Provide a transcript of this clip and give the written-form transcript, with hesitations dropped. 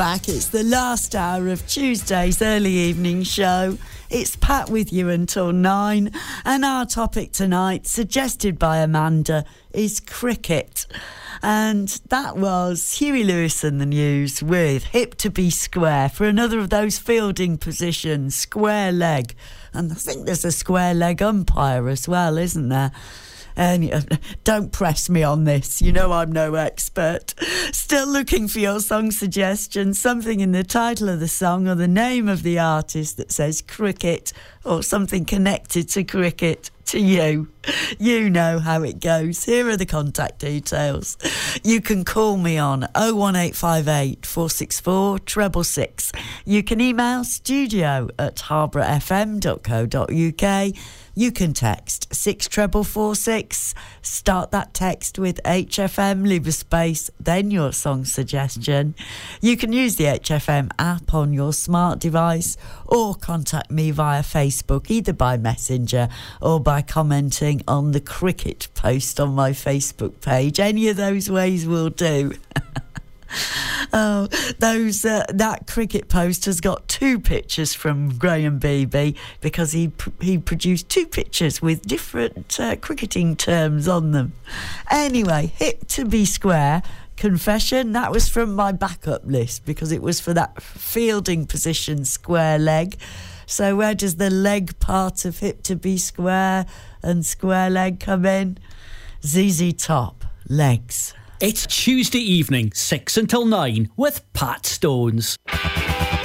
back. It's the last hour of Tuesday's early evening show. It's Pat with you until 9, and our topic tonight, suggested by Amanda, is cricket. And that was Huey Lewis and the News with Hip to Be Square for another of those fielding positions, square leg. And I think there's a square leg umpire as well, isn't there? And don't press me on this, you know I'm no expert. Still looking for your song suggestions, something in the title of the song or the name of the artist that says cricket or something connected to cricket to you. You know how it goes. Here are the contact details. You can call me on 01858 464 666. You can email studio@harbourfm.co.uk. You can text 64446. Start that text with HFM, leave a space, then your song suggestion. You can use the HFM app on your smart device or contact me via Facebook, either by Messenger or by commenting on the cricket post on my Facebook page. Any of those ways will do. Oh, that cricket post has got 2 pictures from Graham Beebe because he produced 2 pictures with different cricketing terms on them. Anyway, Hip to Be Square, confession, that was from my backup list because it was for that fielding position, square leg. So where does the leg part of Hip to Be Square and square leg come in? ZZ Top, Legs. It's Tuesday evening, 6 until 9, with Pat Stones.